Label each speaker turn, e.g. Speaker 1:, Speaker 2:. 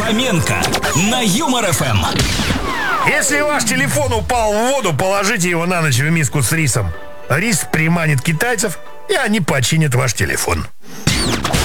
Speaker 1: Фоменко на Юмор ФМ.
Speaker 2: Если ваш телефон упал в воду, положите его на ночь в миску с рисом. Рис приманит китайцев, и они починят ваш телефон.